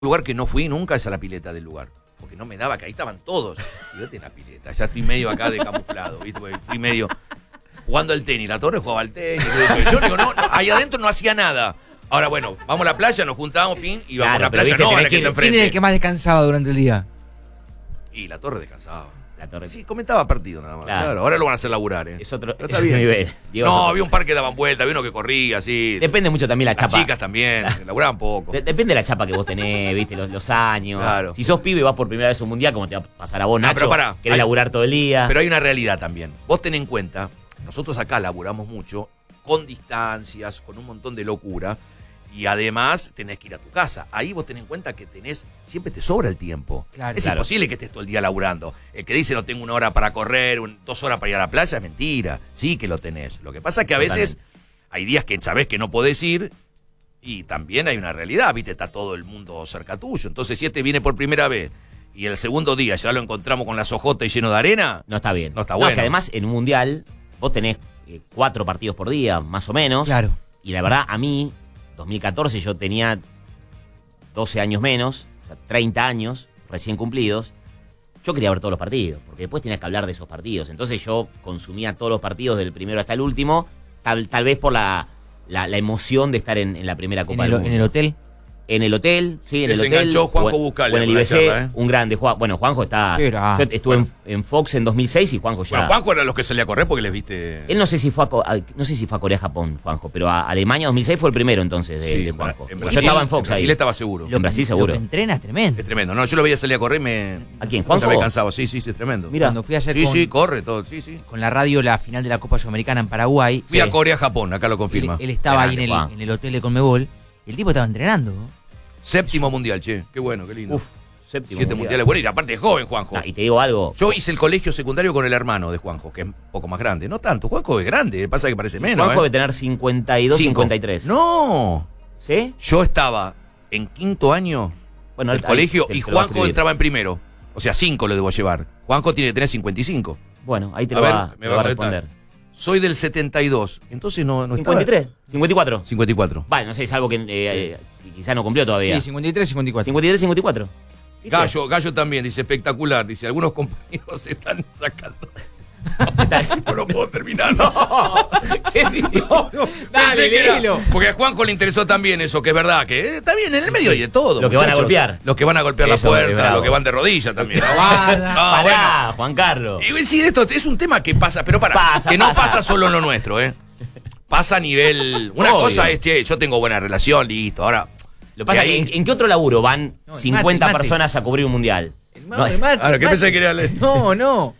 lugar que no fui nunca es a la pileta del lugar. Porque no me daba, que ahí estaban todos. Y yo tenía la pileta, ya estoy medio acá de camuflado, ¿viste? Porque fui medio jugando al tenis. La Torre jugaba al tenis. Yo digo, no, ahí adentro no hacía nada. Ahora, bueno, vamos a la playa, nos juntamos, pin, y vamos a la playa, no, a la que está enfrente. ¿Quién es el que más descansaba durante el día? Y la Torre descansaba. La Torre. Sí, comentaba partido nada más. Claro, ahora lo van a hacer laburar, ¿eh? Es otro nivel. Diego, no, había un par que daban vuelta, había uno que corría, así. Depende mucho también la chapa. Las chicas también, laburaban poco. Depende de la chapa que vos tenés, viste, los años. Claro. Si sos pibe y vas por primera vez a un mundial, como te va a pasar a vos, Nacho, pero pará, querés laburar todo el día. Pero hay una realidad también. Vos ten en cuenta, nosotros acá laburamos mucho, con distancias, con un montón de locura. Y además tenés que ir a tu casa. Ahí vos tenés en cuenta que siempre te sobra el tiempo. Claro, es imposible que estés todo el día laburando. El que dice no tengo 1 hora para correr, 2 horas para ir a la playa, es mentira. Sí que lo tenés. Lo que pasa es que a veces hay días que sabés que no podés ir y también hay una realidad, viste, está todo el mundo cerca tuyo. Entonces si este viene por primera vez y el segundo día ya lo encontramos con las ojotas y lleno de arena, no está bien. No está bueno. Es que además en un mundial vos tenés 4 partidos por día, más o menos. Claro. Y la verdad, a mí, 2014 yo tenía 12 años menos, 30 años recién cumplidos. Yo quería ver todos los partidos, porque después tenías que hablar de esos partidos. Entonces yo consumía todos los partidos del primero hasta el último, tal vez por la emoción de estar en la primera Copa del Mundo. ¿En el hotel? En el hotel, sí, en el hotel. Se enganchó Juanjo Buscalia. O en el IBC, un grande. Bueno, Juanjo está... Yo estuve en Fox en 2006 y Juanjo ya... Bueno, Juanjo era los que salía a correr porque les viste... Él no sé si fue a Corea-Japón, Juanjo, pero a Alemania 2006 fue el primero entonces de Juanjo. En Brasil, yo estaba en Fox Brasil ahí. estaba seguro. En Brasil seguro. Lo que entrena es tremendo. Es tremendo. No, yo lo veía salir a correr y me... ¿A quién, Juanjo? Me cansaba. Sí, es tremendo. Mira, cuando fui ayer sí, corre todo. Sí. Con la radio, la final de la Copa Sudamericana en Paraguay. Fui a Corea-Japón, acá lo confirma. Él estaba ahí en el hotel de Conmebol y el tipo estaba entrenando. Séptimo mundial, che. Qué bueno, qué lindo. 7 mundiales. Bueno, y aparte es joven, Juanjo. Y te digo algo. Yo hice el colegio secundario con el hermano de Juanjo, que es un poco más grande. No tanto, Juanjo es grande, pasa que parece menos. Juanjo debe tener 52, 53. No. ¿Sí? Yo estaba en quinto año del colegio y Juanjo entraba en primero. O sea, 5 lo debo llevar. Juanjo tiene que tener 55. Bueno, ahí te lo va a responder. Soy del 72, entonces no 53, 54. 54. Vale, no sé, salvo que quizá no cumplió todavía. Sí, 53, 54. 53, 54. Gallo también, dice espectacular. Dice, algunos compañeros se están sacando. No puedo terminar. No. ¿Qué digo? Dale, léelo. Porque a Juanjo le interesó también eso, que es verdad, que está bien en el medio hay de todo. Lo que van a golpear. Los que van a golpear eso, la puerta, los que van de rodillas también. Pará, Juan Carlos. Y sí, esto es un tema que pasa, pero no pasa solo en lo nuestro, Pasa a nivel. Una cosa es, che, yo tengo buena relación, listo. Ahora. Lo pasa es que ¿en qué otro laburo van 50 personas a cubrir un mundial? El mate. Ahora, ¿qué pensé que quería leer? No.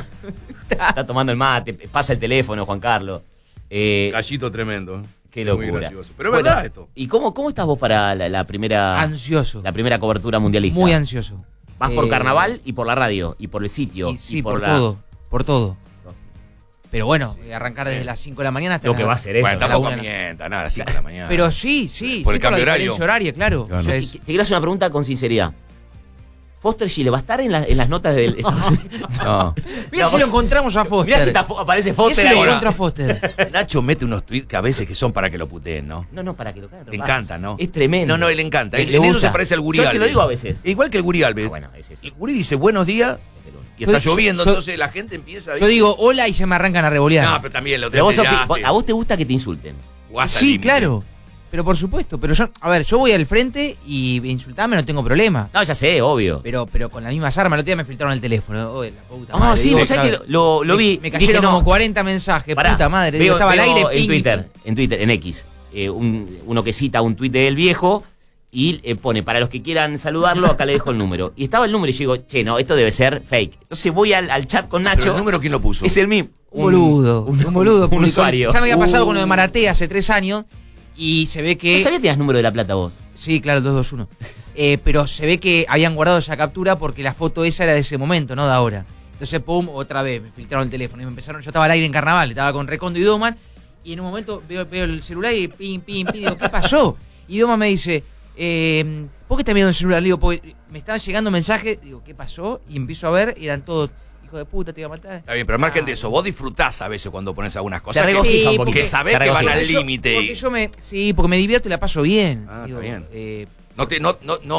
Está tomando el mate, pasa el teléfono, Juan Carlos. Gallito tremendo. Qué locura. Muy gracioso. Pero es verdad esto. ¿Y cómo estás vos para la primera... Ansioso. La primera cobertura mundialista? Muy ansioso. Vas por carnaval y por la radio, y por el sitio. Sí, por todo. Pero bueno, arrancar desde las 5 de la mañana hasta lo que va a ser eso. Bueno, tampoco mienta, nada, 5 de la mañana. Pero sí. Por el cambio la horario. diferencia horaria, claro. Claro. Te quiero hacer una pregunta con sinceridad. ¿Foster Gile va a estar en las notas del Estados Unidos? No. Mirá si lo encontramos a Foster. Mirá si aparece Foster ahí. ahora. Encuentra a Foster. Nacho mete unos tweets que a veces que son para que lo puteen, ¿no? No, para que lo caigan. Le encanta, ¿no? Es tremendo. No, él le encanta. Le en eso gusta. se parece al Guri Yo Alves. se lo digo a veces. Igual que el Guri Alves. Bueno, es eso. El Guri dice buenos días y está lloviendo, entonces la gente empieza a yo digo hola y se me arrancan a revolear. No, pero también lo pero ¿a vos te gusta que te insulten? Sí, claro. Pero por supuesto, yo voy al frente y insultarme no tengo problema. No, ya sé, obvio. Pero con las mismas armas, el otro día me filtraron el teléfono. Oh, la puta madre. Sí, vos sabés que lo vi. Me cayeron como 40 mensajes, puta madre. Veo, estaba al aire, en Twitter, en X. Uno que cita un tuit del viejo y pone, para los que quieran saludarlo, acá le dejo el número. Y estaba el número y yo digo, che, no, esto debe ser fake. Entonces voy al chat con Nacho. ¿Pero el número quién lo puso? Es el mismo. Un boludo. Un usuario. Ya me había pasado con lo de Maratea hace 3 años. Y se ve que... ¿No sabías que tenías número de La Plata vos? Sí, claro, 221. Pero se ve que habían guardado esa captura porque la foto esa era de ese momento, no de ahora. Entonces, pum, otra vez, me filtraron el teléfono y me empezaron... Yo estaba al aire en Carnaval, estaba con Recondo y Doman, y en un momento veo el celular y pim, digo, ¿qué pasó? Y Doman me dice, ¿por qué estás mirando el celular? Le digo, porque me estaban llegando mensajes, digo, ¿qué pasó? Y empiezo a ver, y eran todos... De puta, te iba a matar. Está bien, pero al margen de eso, vos disfrutás a veces cuando pones algunas cosas. Se regocija un poquito. Que sabés que van al límite. Porque yo me divierto y la paso bien. Está bien.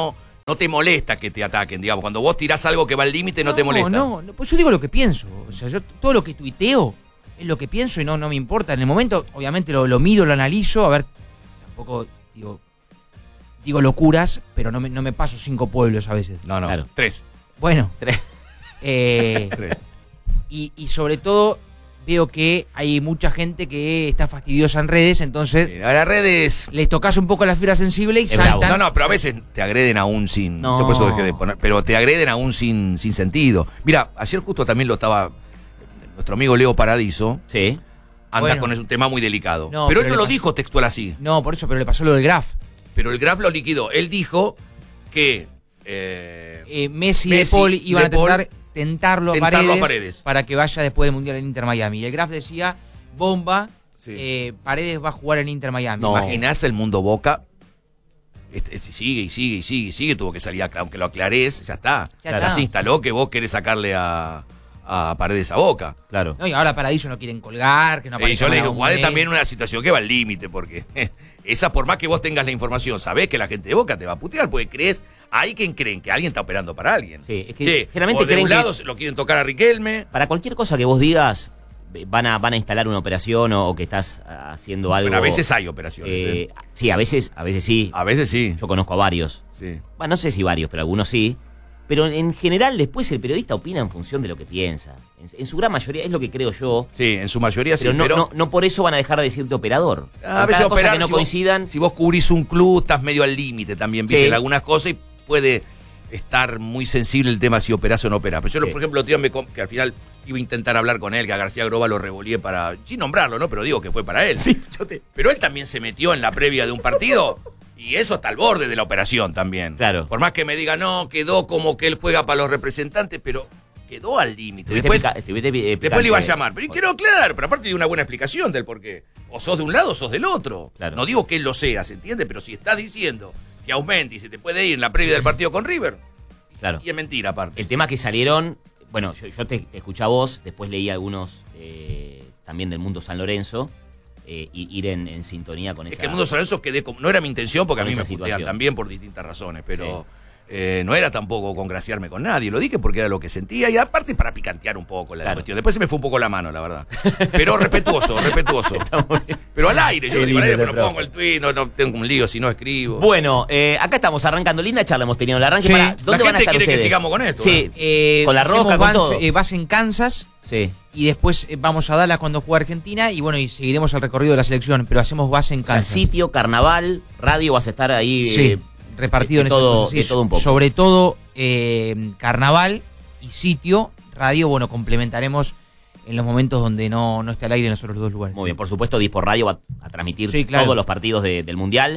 No te molesta que te ataquen, digamos. Cuando vos tirás algo que va al límite, no te molesta. No, pues yo digo lo que pienso. O sea, yo todo lo que tuiteo es lo que pienso y no me importa. En el momento, obviamente, lo mido, lo analizo. A ver, tampoco digo locuras, pero no me paso 5 pueblos a veces. No, Claro. 3. Bueno, 3. 3. Y sobre todo veo que hay mucha gente que está fastidiosa en redes, entonces A las redes... les tocas un poco la fibra sensible y Es bravo. saltan. No, pero a veces te agreden aún sin... No. Yo por eso dejé de poner... Pero te agreden aún sin sentido. Mira, ayer justo también lo estaba... Nuestro amigo Leo Paradiso Sí. anda Bueno. con un tema muy delicado. No, pero pero él no le lo pasa- dijo textual así. No, por eso, pero le pasó lo del Graf. Pero el Graf lo liquidó. Él dijo que... Messi y Messi De Paul y iban De Paul a tentarlo a tentarlo a Paredes Paredes. para que vaya después del Mundial en Inter Miami. Y el Graf decía, bomba, Sí. Paredes va a jugar en Inter Miami. No. ¿Imaginás el mundo Boca? Sigue, tuvo que salir, aunque lo aclares, ya está. Ya Ya está. se instaló que vos querés sacarle a Paredes a Boca. Claro. No, y ahora Paradiso no quieren colgar, que no Y aparezca yo le más digo, igual es Moneda. también una situación que va al límite, porque esa, por más que vos tengas la información, sabés que la gente de Boca te va a putear, porque crees, hay quien creen que alguien está operando para alguien. Sí, es que Che, generalmente o de creen un que- lado se lo quieren tocar a Riquelme. Para cualquier cosa que vos digas, van a instalar una operación o que estás haciendo algo. Bueno, a veces hay operaciones. Sí, a veces sí. A veces sí. Yo conozco a varios. Sí. Bueno, no sé si varios, pero algunos sí. Pero en general después el periodista opina en función de lo que piensa. En su gran mayoría es lo que creo yo. Sí, en su mayoría sí. Pero no por eso van a dejar de decirte operador. A veces Cada cosa operar, que no si vos- coincidan. Si vos cubrís un club, estás medio al límite también, viste, Sí. en algunas cosas y puede estar muy sensible el tema si operás o no operás. Pero yo, Sí. por ejemplo, el otro día que al final iba a intentar hablar con él, que a García Groba lo revoleé para, sin nombrarlo, ¿no? Pero digo que fue para él. Sí, Pero él también se metió en la previa de un partido y eso está al borde de la operación también. Claro. Por más que me diga, no, quedó como que él juega para los representantes, pero quedó al límite. Después le iba a llamar. Pero quiero claro, pero aparte de una buena explicación del por qué. O sos de un lado o sos del otro. Claro. No digo que él lo sea, ¿se entiende? Pero si estás diciendo que Aumenti se te puede ir en la previa del partido con River, Claro. y es mentira aparte. El tema que salieron, bueno, yo te escuché a vos, después leí algunos también del mundo San Lorenzo, y ir en sintonía con Es esa... que el mundo Lorenzo quedé como. No era mi intención porque a con mí me esa putean situación. también por distintas razones, pero. No era tampoco congraciarme con nadie, lo dije porque era lo que sentía y aparte para picantear un poco la Claro. cuestión. Después se me fue un poco la mano, la verdad. Pero respetuoso. Pero al aire, yo Qué lo digo al aire, lindo pero no ese pongo el tweet, no tengo un lío si no escribo. Bueno, acá estamos arrancando. Linda charla hemos tenido en el arranque. Sí. Pará, ¿dónde La van a gente estar quiere que ustedes? sigamos con esto, Sí, con la roja, con todo. Vas en Kansas Sí. y después vamos a Dallas cuando juega Argentina y bueno, y seguiremos el recorrido de la selección, pero hacemos base en O sea, Kansas. sitio, carnaval, radio, vas a estar ahí. Sí, repartido de en esas todo, cosas, sí, de todo un poco. Sobre todo carnaval y sitio, radio, bueno, complementaremos en los momentos donde no esté al aire en los otros dos lugares. Muy bien, por supuesto, Dispor Radio va a transmitir Sí, claro. todos los partidos del Mundial.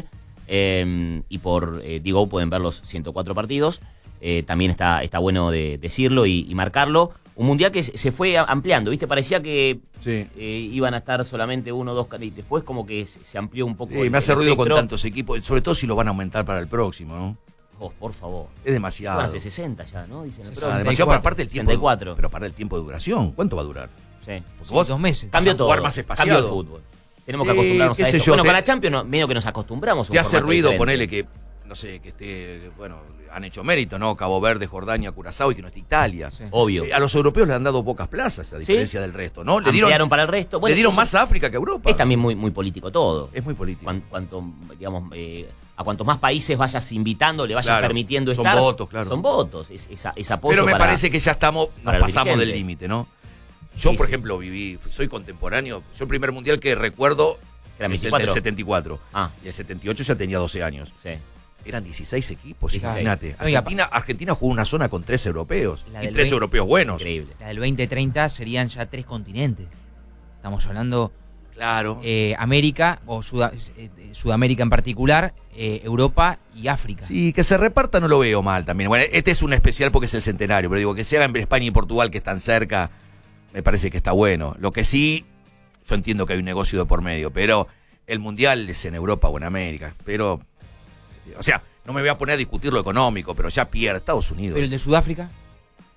Y por Digo pueden ver los 104 partidos. También está bueno de decirlo y marcarlo. Un Mundial que se fue ampliando, ¿viste? Parecía que Sí. iban a estar solamente uno o dos. Y después como que se amplió un poco. Sí, me hace ruido con espectro. tantos equipos, sobre todo si lo van a aumentar para el próximo, ¿no? Oh, por favor. Es demasiado. Bueno, hace 60 ya, ¿no? Dicen. Sí, Pero- Ah, demasiado para aparte el tiempo. 64. Pero para el tiempo de duración, ¿cuánto va a durar? Sí. Porque Sí, vos 2 meses. Cambió vas a todo. jugar más espaciado. Cambió el fútbol. Tenemos que Sí, acostumbrarnos qué a sé esto. yo, Bueno, te- con la Champions medio que nos acostumbramos. a un Te hace formato ruido diferente. ponerle que, no sé, que esté, bueno, han hecho mérito, ¿no? Cabo Verde, Jordania, Curazao y que no esté Italia. Sí. Obvio. A los europeos le han dado pocas plazas, a diferencia del resto, ¿no? Le Ampliaron dieron, para el resto. Bueno, le dieron eso más a África que a Europa. Es también muy político todo. Es muy político. Cuanto, digamos, a cuantos más países vayas invitando, le vayas Claro, permitiendo son estar. votos, claro. Son votos. Es apoyo Pero me para- parece que ya estamos, nos para los pasamos del dirigentes. límite, ¿no? Yo, Sí, por sí. ejemplo, soy contemporáneo. Yo el primer mundial que recuerdo Eran es el 24. del 74. Ah, Y el 78 ya tenía 12 años. sí. Eran 16 equipos, 16. imagínate. No, y Argentina jugó una zona con 3 europeos. La Y del 3 veinte. europeos buenos. Increíble. La del 2030 serían ya 3 continentes. Estamos hablando Claro. América, o Sudamérica en particular, Europa y África. Sí, que se reparta no lo veo mal también. Bueno, este es un especial porque es el centenario, pero digo, que se haga en España y Portugal, que están cerca, me parece que está bueno. Lo que sí, yo entiendo que hay un negocio de por medio, pero el Mundial es en Europa o en América. Pero, o sea, no me voy a poner a discutir lo económico, pero ya pierde Estados Unidos. Pero el de Sudáfrica,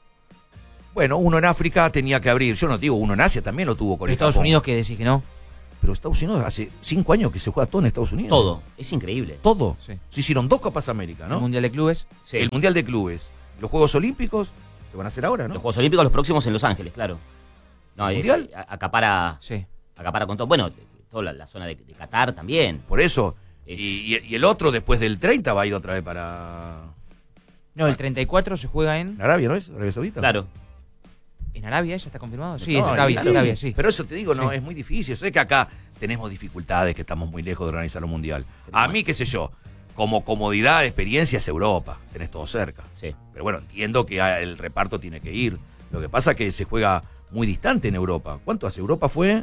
Bueno, uno en África tenía que abrir. Yo no digo, uno en Asia también lo tuvo con pero el Estados Japón. Unidos que decís que no. Pero Estados Unidos hace 5 años que se juega todo en Estados Unidos. Todo. Es increíble. Todo. Sí. Se hicieron 2 Copas América, ¿no? El Mundial de Clubes. Sí. El Mundial de Clubes. Los Juegos Olímpicos se van a hacer ahora, ¿no? Los Juegos Olímpicos, los próximos en Los Ángeles, claro. No, ¿El es, Mundial? acapara Sí. con todo. Bueno, toda la zona de Qatar también. Por eso. Es- Y el otro, después del 30, va a ir otra vez para No, el 34 se juega en Arabia, ¿no es? Arabia Saudita. Claro. Arabia, ¿ya está confirmado? Sí, No, en Arabia, sí. Arabia, sí. Pero eso te digo, no, Sí. es muy difícil. Sé que acá tenemos dificultades, que estamos muy lejos de organizar un mundial. A mí, qué sé yo, como comodidad, experiencia es Europa. Tenés todo cerca. Sí. Pero bueno, entiendo que el reparto tiene que ir. Lo que pasa es que se juega muy distante en Europa. ¿Cuánto hace? Europa fue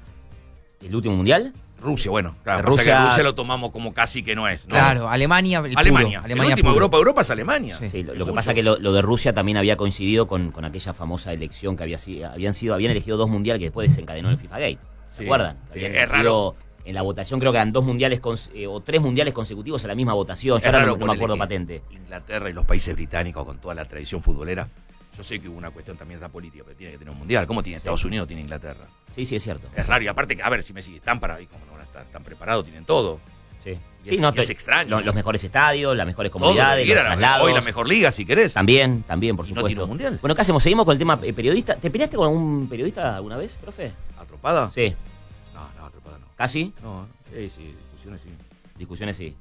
¿El último mundial? Rusia. Bueno, claro, Rusia- pasa que Rusia lo tomamos como casi que no es, ¿no? Claro, Alemania, el Alemania. puro, El Alemania último puro. Europa es Alemania. Sí. Sí, lo que Mucho. pasa es que lo de Rusia también había coincidido con aquella famosa elección que habían elegido 2 mundiales que después desencadenó el FIFA Gate. ¿Se Sí, acuerdan? sí, Habían es elegido en la votación, creo que eran 2 mundiales o 3 mundiales consecutivos a la misma votación. Yo Es ahora raro no me ponerle acuerdo que patente. Inglaterra y los países británicos con toda la tradición futbolera. Yo sé que hubo una cuestión también de la política, pero tiene que tener un mundial. ¿Cómo tiene Estados Unidos? Tiene Inglaterra. Sí, sí, es cierto. Es raro. Y aparte, que, a ver, si Messi están para ahí, como no van a estar tan preparados, tienen todo. Sí, Y es- y es extraño. Los mejores estadios, las mejores Todo lo que comodidades, los quieran. traslados. Hoy la mejor liga, si querés. También, por Y no supuesto. tiene un mundial. Bueno, ¿qué hacemos? ¿Seguimos con el tema periodista? ¿Te peleaste con algún periodista alguna vez, profe? ¿Atropada? Sí, No, atropada no. casi. No, sí, discusiones sí. Discusiones sí.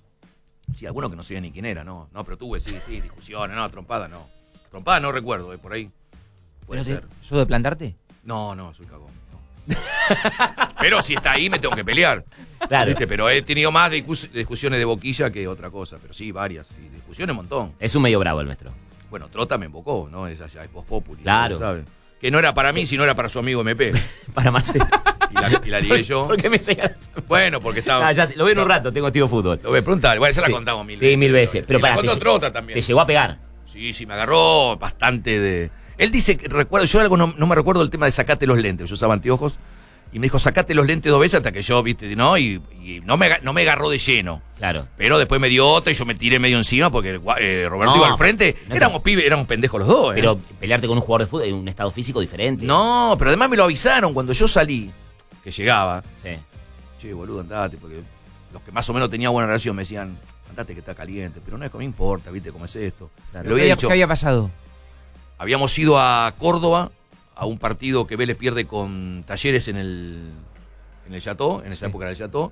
Sí, algunos que no sabían ni quién era, no. No, pero tuve, sí, discusiones, no, trompada no. Trompada no recuerdo, por ahí. Puede ¿Pero ser. ¿Sos de plantarte? No, soy cagón. No. Pero si está ahí me tengo que pelear. Claro. ¿Viste? Pero he tenido más discusiones de boquilla que otra cosa. Pero sí, varias. Sí, discusiones un montón. Es un medio bravo el maestro. Bueno, Trota me invocó, ¿no? Es allá, es Voz Populi. Claro. ¿Sabe? Que no era para mí, sino era para su amigo MP. Para Marcelo. Y la ligué yo. ¿Por qué me señalas? Bueno, porque estaba. Ah, ya sé, lo veo en un rato, tengo tío fútbol. Lo voy a preguntar. Bueno, ya la Sí. contamos 1000 veces. Sí, 1000 veces. Pero Y la para contó Trota también. Te llegó a pegar. Sí, me agarró bastante de. Él dice que recuerdo, yo algo no me recuerdo el tema de sacate los lentes. Yo usaba anteojos. Y me dijo, sacate los lentes 2 veces hasta que yo, viste, ¿no? Y no me agarró de lleno. Claro. Pero después me dio otra y yo me tiré medio encima porque Roberto No, iba al frente. no Éramos pibes, éramos pendejos los dos, ¿eh? Pero pelearte con un jugador de fútbol en un estado físico diferente. No, pero además me lo avisaron cuando yo salí, que llegaba. Sí. Che, boludo, andate, porque los que más o menos tenían buena relación me decían, andate que está caliente, pero no es que me importa, viste cómo es esto. Claro. Me lo había dicho. ¿Qué había pasado? Habíamos ido a Córdoba a un partido que Vélez pierde con Talleres en el Chateau, en esa época era el Chateau.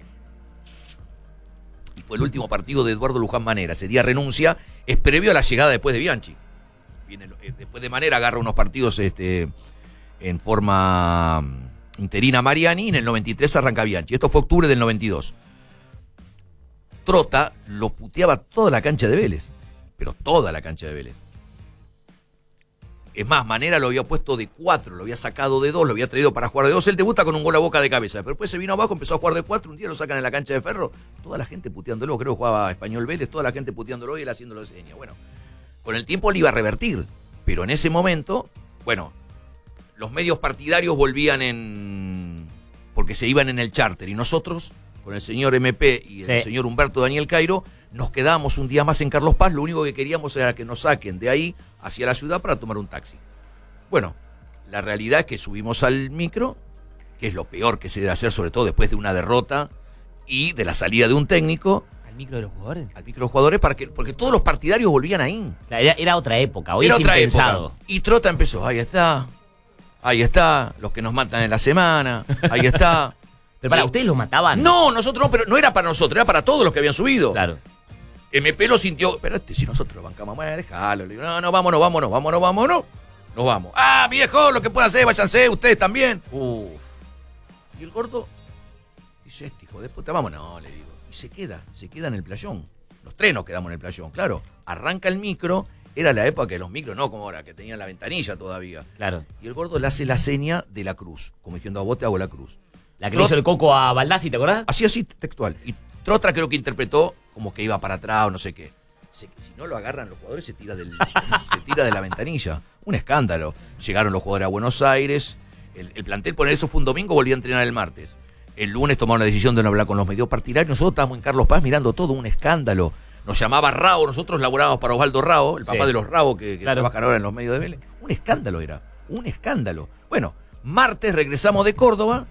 Y fue el último partido de Eduardo Luján Manera. Ese día renuncia, es previo a la llegada después de Bianchi. Viene, después de Manera agarra unos partidos en forma interina Mariani y en el 93 arranca Bianchi. Esto fue octubre del 92. Trota lo puteaba toda la cancha de Vélez, pero toda la cancha de Vélez. Es más, Manera lo había puesto de 4, lo había sacado de 2, lo había traído para jugar de 2. Él debuta con un gol a Boca de cabeza, pero después se vino abajo, empezó a jugar de 4. Un día lo sacan en la cancha de Ferro, toda la gente puteándolo. Creo que jugaba Español Vélez, toda la gente puteándolo y él haciéndolo de seña. Bueno, con el tiempo le iba a revertir, pero en ese momento, bueno, los medios partidarios volvían porque se iban en el charter y nosotros, con el señor MP y el señor Humberto Daniel Cairo, nos quedábamos un día más en Carlos Paz. Lo único que queríamos era que nos saquen de ahí hacia la ciudad para tomar un taxi. Bueno, la realidad es que subimos al micro, que es lo peor que se debe hacer, sobre todo después de una derrota y de la salida de un técnico. ¿Al micro de los jugadores? Al micro de los jugadores, porque todos los partidarios volvían ahí. Era otra época, hoy Era es otra impensado. época. Y Trota empezó, ahí está, los que nos matan en la semana, ahí está. Pero para, ¿ustedes los mataban? No, nosotros no, pero no era para nosotros, era para todos los que habían subido. Claro. MP lo sintió, pero si nosotros lo bancamos, bueno, déjalo. Le digo, no, vámonos. Nos vamos. Ah, viejo, lo que puedan hacer, váyanse, ustedes también. Y el gordo dice, hijo de puta, vámonos, le digo. Y se queda en el playón. Los tres nos quedamos en el playón, claro. Arranca el micro, era la época de los micros, no como ahora, que tenían la ventanilla todavía. Claro. Y el gordo le hace la seña de la cruz, como diciendo, a vos te hago la cruz. La que le hizo el coco a Baldassi, ¿te acordás? Así, textual. Y Trota creo que interpretó como que iba para atrás o no sé qué. Si no lo agarran los jugadores, se tira de la ventanilla. Un escándalo. Llegaron los jugadores a Buenos Aires. El plantel, por eso fue un domingo, volvió a entrenar el martes. El lunes tomaron la decisión de no hablar con los medios partidarios. Nosotros estábamos en Carlos Paz mirando todo, un escándalo. Nos llamaba Rao, nosotros laburábamos para Osvaldo Rao, el papá de los Rao que trabajan ahora en los medios de Vélez. Un escándalo era, un escándalo. Bueno, martes regresamos de Córdoba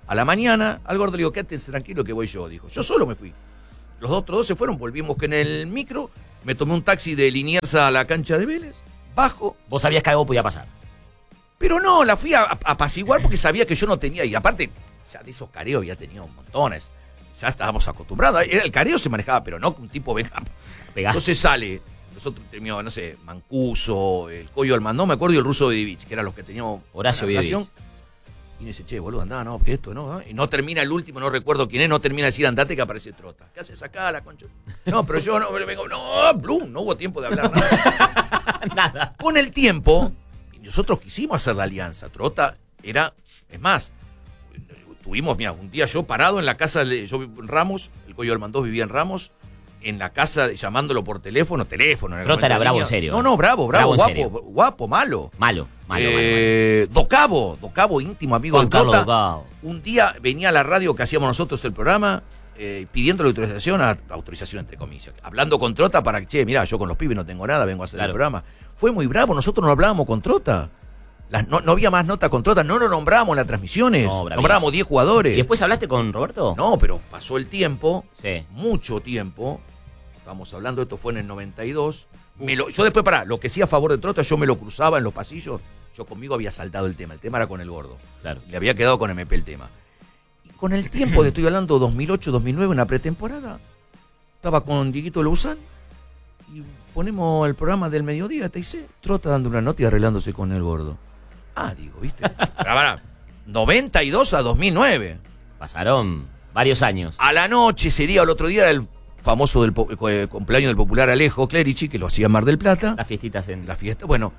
A la mañana, al gordo le digo, quédate tranquilo que voy yo, dijo. Yo solo me fui. Los otros dos se fueron, volvimos que en el micro, me tomé un taxi de Liniers a la cancha de Vélez, bajo. Vos sabías que algo podía pasar. Pero no, la fui a apaciguar porque sabía que yo no tenía, y aparte, ya de esos careos había tenido montones. Ya estábamos acostumbrados. El careo se manejaba, pero no un tipo venga. Pegá. Entonces sale, nosotros teníamos, no sé, Mancuso, el Coyo Almandó, me acuerdo, y el ruso de Divich, que eran los que teníamos Horacio una relación. Y me dice, che, boludo, andá, no, que esto, no. Y no termina el último, no recuerdo quién es, no termina de decir andate que aparece Trota. ¿Qué haces acá, la concha? No, pero yo no, vengo, no, Blum, no hubo tiempo de hablar nada. Nada. Con el tiempo, nosotros quisimos hacer la alianza. Trota era, es más, tuvimos, mira, un día yo parado en la casa, yo vivo en Ramos, el Coyo Almandó vivía en Ramos, en la casa, llamándolo por teléfono. Trota era bravo en serio. No, bravo, Bravo en guapo, serio. guapo, malo. Malo. Docabo, íntimo amigo Juan de Trota. Carlos Docabo. Un día venía a la radio que hacíamos nosotros el programa, pidiendo la autorización entre comillas, hablando con Trota para que, che, mirá, yo con los pibes no tengo nada, vengo a hacer el programa. Fue muy bravo, nosotros no hablábamos con Trota. No había más nota con Trota, no lo nombrábamos en las transmisiones, nombrábamos 10 jugadores. ¿Y después hablaste con Roberto? No, pero pasó el tiempo, Sí. mucho tiempo, estamos hablando, esto fue en el 92, yo después, lo que sí a favor de Trota, yo me lo cruzaba en los pasillos, yo conmigo había saltado el tema era con el gordo, Claro. le había quedado con MP el tema. Y con el tiempo, estoy hablando 2008, 2009, en la pretemporada, estaba con Dieguito Louzán, y ponemos el programa del mediodía, te dice, Trota dando una nota y arreglándose con el gordo. Ah, digo, ¿viste? Para, 92 a 2009. Pasaron varios años. A la noche, ese día o el otro día, el famoso cumpleaños del popular Alejo Clerici, que lo hacía en Mar del Plata. Las fiestitas en... La fiesta, bueno.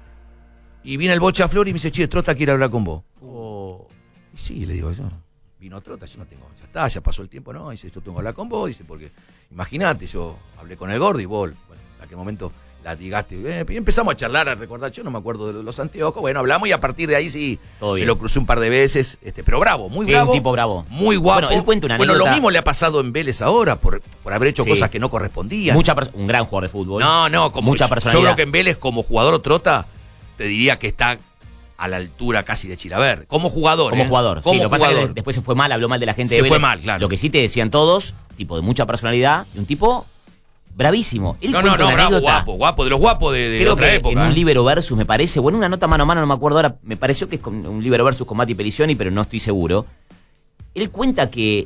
Y viene el Bocha Flor y me dice, che, Trota quiere hablar con vos. Oh. Y sí, le digo yo. Vino Trota, yo no tengo, ya está, ya pasó el tiempo, ¿no? Dice, yo tengo que hablar con vos, dice, porque imagínate, yo hablé con el gordo y vos, bueno, en aquel momento latigaste. Y empezamos a charlar, a recordar, yo no me acuerdo de los anteojos, bueno, hablamos y a partir de ahí sí, Todo bien. me lo crucé un par de veces, pero bravo, muy Sí, bravo. un tipo bravo. Muy guapo. Bueno, él cuenta una Bueno, lo anécdota. mismo le ha pasado en Vélez ahora, por haber hecho Sí. cosas que no correspondían. Un gran jugador de fútbol. No, como mucha yo personalidad. creo que en Vélez como jugador Trota, te diría que está a la altura casi de Chilaver. Como jugador. Como jugador. Como Sí, lo que pasa es jugador. que después se fue mal, habló mal de la gente Se de Vélez. fue mal, claro. Lo que sí te decían todos, tipo de mucha personalidad, y un tipo bravísimo. Él No, cuenta una bravo, anécdota. guapo, de los guapos de Creo otra que época. en un Libero Versus, me parece, o en una nota mano a mano, no me acuerdo ahora, me pareció que es con un Libero Versus con Mati Pelicioni, pero no estoy seguro. Él cuenta que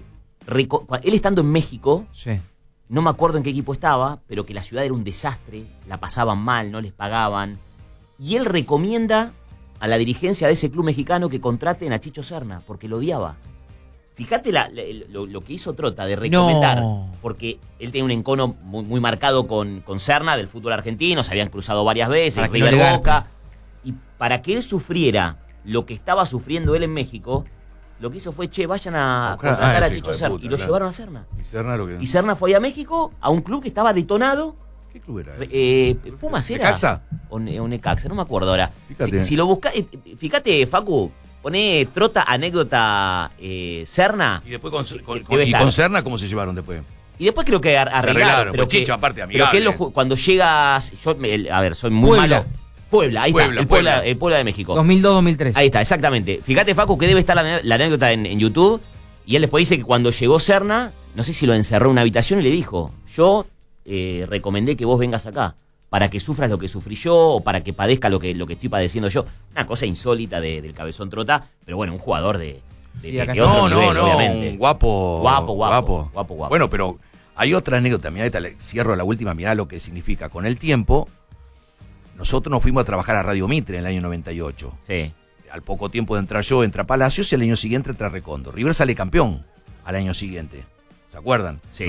él estando en México, Sí. no me acuerdo en qué equipo estaba, pero que la ciudad era un desastre, la pasaban mal, no les pagaban. Y él recomienda a la dirigencia de ese club mexicano que contraten a Chicho Serna, porque lo odiaba. Fíjate lo que hizo Trota de recomendar, No. porque él tenía un encono muy marcado con Serna del fútbol argentino, se habían cruzado varias veces, Para que no River le garpe. Boca, y para que él sufriera lo que estaba sufriendo él en México, lo que hizo fue, che, vayan a contratar a ese hijo Chicho de Serna, puta, y lo claro. llevaron a Serna. ¿Y Serna lo que? Y Serna fue a México, a un club que estaba detonado. ¿Qué club era? Pumas era. ¿Necaxa? O Necaxa, no me acuerdo ahora. Fíjate. Si lo buscas, fíjate, Facu, poné Trota anécdota Serna. Y después con Debe estar. Serna, ¿cómo se llevaron después? Y después creo que arreglaron. arreglaron, Pero pues que, Chicho, aparte, pero que él amigable. cuando llegas. A ver, soy muy Puebla. malo. Puebla, ahí Puebla, está. El Puebla. Puebla de México. 2002-2003. Ahí está, exactamente. Fíjate, Facu, que debe estar la anécdota en YouTube. Y él después dice que cuando llegó Serna, no sé si lo encerró en una habitación y le dijo: yo recomendé que vos vengas acá para que sufras lo que sufrí yo o para que padezca lo que estoy padeciendo yo. Una cosa insólita del Cabezón Trota, pero bueno, un jugador de acá que está. otro nivel, obviamente. Un guapo. Guapo. Bueno, pero hay otra anécdota, mirá, cierro la última, mirá lo que significa. Con el tiempo, nosotros nos fuimos a trabajar a Radio Mitre en el año 98. Sí. Al poco tiempo de entrar yo, entra Palacios y al año siguiente entra Recondo. River sale campeón al año siguiente. ¿Se acuerdan? Sí,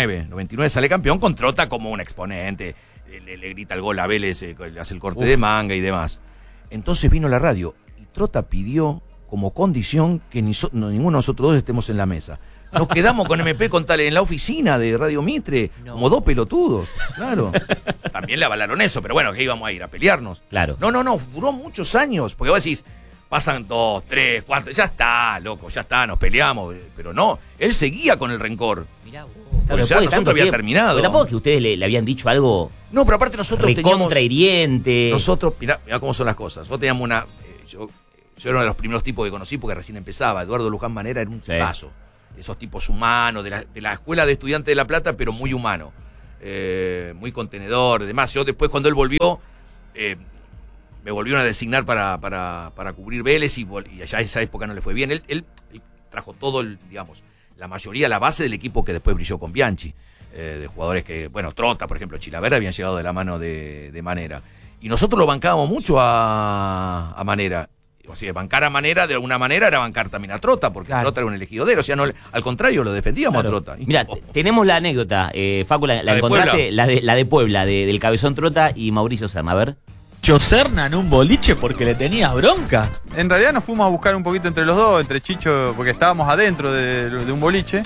99 sale campeón con Trota como un exponente. Le grita el gol a Vélez, le hace el corte de manga y demás. Entonces vino la radio y Trota pidió como condición que ninguno de nosotros dos estemos en la mesa. Nos quedamos con MP en la oficina de Radio Mitre, como dos pelotudos, claro. También le avalaron eso, pero bueno, que íbamos a ir a pelearnos. Claro. No, duró muchos años, porque vos decís, pasan 2, 3, 4, ya está, loco, ya está, nos peleamos, pero no, él seguía con el rencor. Mirá vos. Porque después ya de nosotros tanto había tiempo. terminado. Porque tampoco es que ustedes le habían dicho algo No, pero aparte nosotros teníamos... recontra hiriente. Nosotros, mirá cómo son las cosas. Nosotros teníamos Yo era uno de los primeros tipos que conocí porque recién empezaba. Eduardo Luján Manera era un tipazo. Esos tipos humanos, de la escuela de estudiantes de La Plata, pero muy humano. Muy contenedor, demás. Yo después, cuando él volvió, me volvieron a designar para cubrir Vélez y allá esa época no le fue bien. Él trajo todo, digamos, la mayoría, la base del equipo que después brilló con Bianchi. De jugadores que, bueno, Trota, por ejemplo, Chilavera, habían llegado de la mano de Manera. Y nosotros lo bancábamos mucho a Manera. O sea, bancar a Manera de alguna manera era bancar también a Trota, porque Trota era un elegido de él. O sea, no, al contrario, lo defendíamos a Trota. Mira, tenemos la anécdota, Facu, la encontraste, la de Puebla, del Cabezón Trota y Mauricio Serna. A ver. Chicho Serna en un boliche porque le tenías bronca. En realidad nos fuimos a buscar un poquito entre los dos, entre Chicho, porque estábamos adentro de un boliche.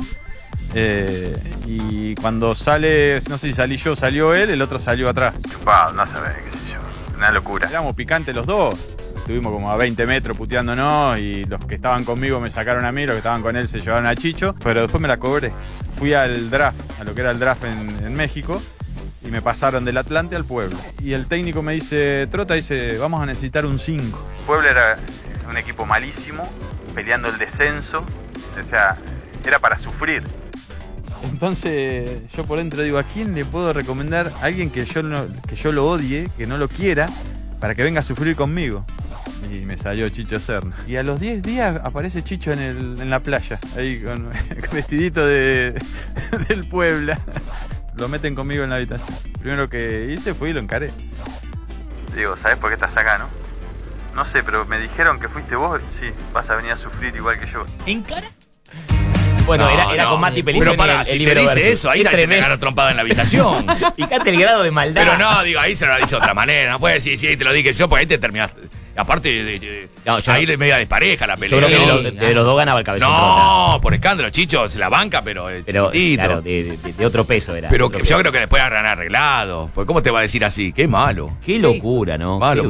Y cuando sale, no sé si salí yo, salió él, el otro salió atrás. Chupado, no sabés, qué sé yo. Una locura. Éramos picantes los dos. Estuvimos como a 20 metros puteándonos y los que estaban conmigo me sacaron a mí, los que estaban con él se llevaron a Chicho, pero después me la cobré. Fui al draft, a lo que era el draft en México, y me pasaron del Atlante al Puebla. Y el técnico me dice, Trota, dice, vamos a necesitar un 5. Puebla era un equipo malísimo, peleando el descenso, o sea, era para sufrir. Entonces yo por dentro digo, ¿a quién le puedo recomendar a alguien que yo lo odie, que no lo quiera, para que venga a sufrir conmigo? Y me salió Chicho Serna. Y a los 10 días aparece Chicho en la playa, ahí con vestidito del Puebla. Lo meten conmigo en la habitación. Primero que hice fui y lo encaré. Digo, ¿sabes por qué estás acá, no? No sé, pero me dijeron que fuiste vos. Sí, vas a venir a sufrir igual que yo. ¿Encara? Bueno, era con Mati Pelizoni. Pero para, si te dice eso, ahí ya te pegaron trompada en la habitación. Fíjate el grado de maldad. Pero no, digo, ahí se lo ha dicho de otra manera. No puede decir, sí, te lo dije yo, porque ahí te terminaste. Aparte, ahí le media despareja la pelea. Yo creo que de los dos ganaba el Cabezón Trota. No, por escándalo, Chicho se la banca, pero claro, de otro peso era. Pero yo creo que después habrán arreglado. Porque ¿cómo te va a decir así? Qué malo. Qué locura, ¿no? Malo.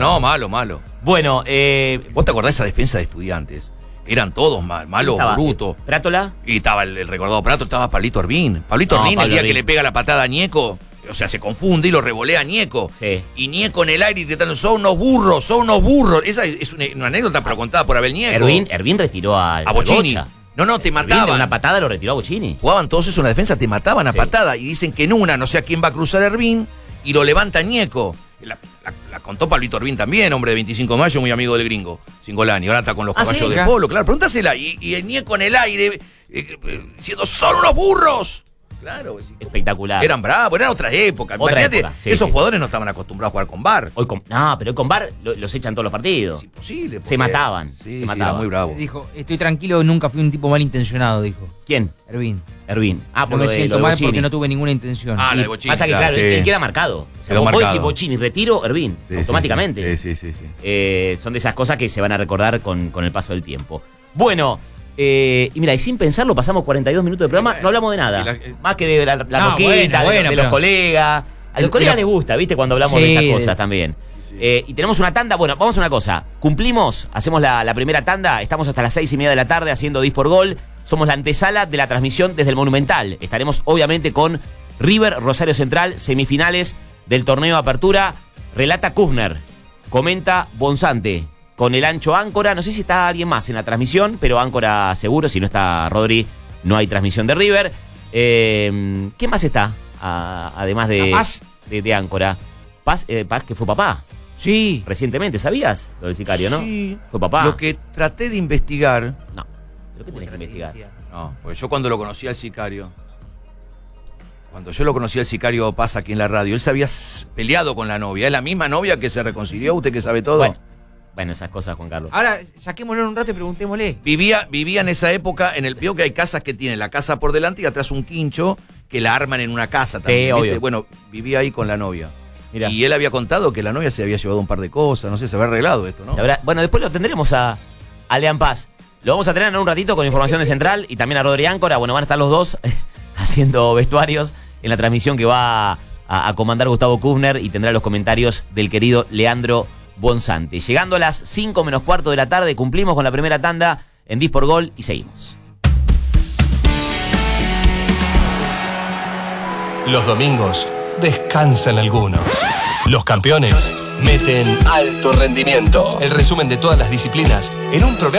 Bueno, ¿vos te acordás de esa defensa de Estudiantes? Eran todos malos, brutos. ¿Prátola? Y estaba el recordado Prato, estaba Pablito Orbín. Pablito Orbín, el día que le pega la patada a Ñeco, o sea, se confunde y lo revolea a Ñeco. Sí. Y Ñeco en el aire gritando, son unos burros. Esa es una anécdota, pero contada por Abel Ñeco. Ervin retiró a Bocchini. Bocha. No, te mataban. De una patada lo retiró a Bocchini. Jugaban todos eso en la defensa, te mataban a patada. Y dicen que en una, no sé a quién va a cruzar Ervin, y lo levanta Ñeco. La contó Pablito Orbín también, hombre de 25 de mayo, muy amigo del gringo, Cingolani. Ahora está con los caballos de polo, claro. Pregúntasela. Y el Ñeco en el aire, diciendo, son unos burros. Claro, espectacular. Eran bravos, eran otra época. Imagínate, esos jugadores no estaban acostumbrados a jugar con VAR. Pero hoy con VAR los echan todos los partidos. Es imposible. Se mataban. Se mataban. Muy bravo. Dijo, estoy tranquilo, nunca fui un tipo malintencionado, dijo. ¿Quién? Ervin. No me siento mal porque no tuve ninguna intención. La de Bocchini. Pasa que, claro, él queda marcado. O sea, como vos decís Bocchini, retiro, Ervin, automáticamente. Sí. Son de esas cosas que se van a recordar con el paso del tiempo. Bueno, y mira, y sin pensarlo, pasamos 42 minutos de programa, no hablamos de nada. Más que de la rosquita, de los colegas. A los colegas les gusta, ¿viste? Cuando hablamos de estas cosas también. Y tenemos una tanda, bueno, vamos a una cosa. Cumplimos, hacemos la primera tanda, estamos hasta las 6:30 de la tarde haciendo Dis por Gol. Somos la antesala de la transmisión desde el Monumental. Estaremos obviamente con River, Rosario Central, semifinales del torneo de Apertura. Relata Kufner, comenta Bonzante, con el ancho Áncora. No sé si está alguien más en la transmisión, pero Áncora seguro. Si no está Rodri, no hay transmisión de River. ¿Qué más está? Además de Áncora. Paz, que fue papá. Sí. Recientemente, ¿sabías? Lo del sicario, ¿no? Sí. Fue papá. Lo que traté de investigar. No. ¿Pero qué tenés que investigar? No, porque yo cuando lo conocí al sicario. Cuando yo lo conocí al sicario Paz aquí en la radio, él se había peleado con la novia. Es la misma novia que se reconcilió, usted que sabe todo. Bueno, esas cosas, Juan Carlos. Ahora, saquémoslo un rato y preguntémosle. Vivía en esa época en el vio que hay casas que tienen la casa por delante y atrás un quincho que la arman en una casa también. Sí, obvio. Bueno, vivía ahí con la novia. Mirá. Y él había contado que la novia se había llevado un par de cosas, no sé, se había arreglado esto, ¿no? Bueno, después lo tendremos a Lean Paz. Lo vamos a tener en un ratito con información de Central y también a Rodri Áncora. Bueno, van a estar los dos haciendo vestuarios en la transmisión que va a comandar Gustavo Kufner y tendrá los comentarios del querido Leandro Bonzante. Llegando a las 5 menos cuarto de la tarde, cumplimos con la primera tanda en Dis por Gol y seguimos. Los domingos descansan algunos. Los campeones meten alto rendimiento. El resumen de todas las disciplinas en un programa